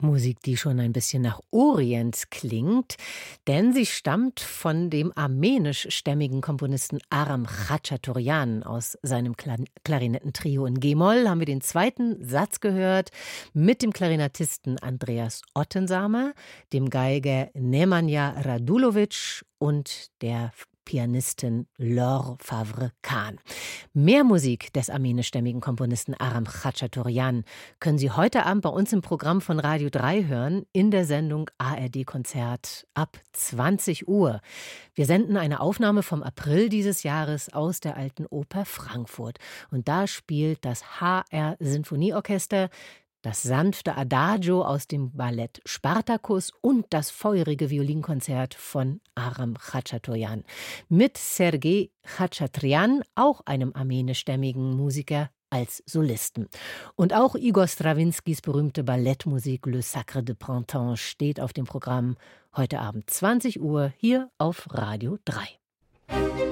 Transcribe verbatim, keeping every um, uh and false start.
Musik, die schon ein bisschen nach Orient klingt, denn sie stammt von dem armenischstämmigen Komponisten Aram Khachaturian. Aus seinem Kla- Klarinettentrio in G-Moll haben wir den zweiten Satz gehört mit dem Klarinettisten Andreas Ottensamer, dem Geiger Nemanja Radulovic und der Pianistin Laure Favre-Kahn. Mehr Musik des armenischstämmigen Komponisten Aram Khachaturian können Sie heute Abend bei uns im Programm von Radio drei hören, in der Sendung A R D-Konzert ab zwanzig Uhr. Wir senden eine Aufnahme vom April dieses Jahres aus der Alten Oper Frankfurt. Und da spielt das H R-Sinfonieorchester das sanfte Adagio aus dem Ballett Spartacus und das feurige Violinkonzert von Aram Khachaturian. Mit Sergei Khachatryan, auch einem armenischstämmigen Musiker, als Solisten. Und auch Igor Strawinskys berühmte Ballettmusik Le Sacre de Printemps steht auf dem Programm heute Abend zwanzig Uhr hier auf Radio drei.